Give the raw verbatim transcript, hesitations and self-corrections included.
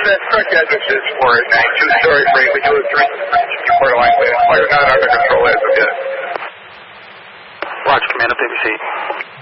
that truck addresses for a ninety-two story frame. We do a three quarter line with fire, not under control as of yet. Roger, Command up A B C.